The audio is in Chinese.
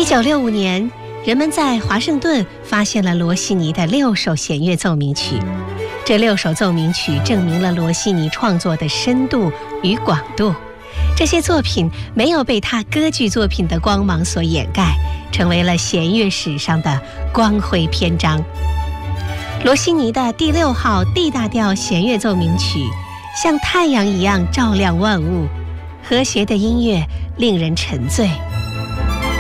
1965年，人们在华盛顿发现了罗西尼的6首弦乐奏鸣曲。这6首奏鸣曲证明了罗西尼创作的深度与广度。这些作品没有被他歌剧作品的光芒所掩盖，成为了弦乐史上的光辉篇章。罗西尼的第6号 D 大调弦乐奏鸣曲，像太阳一样照亮万物，和谐的音乐令人沉醉。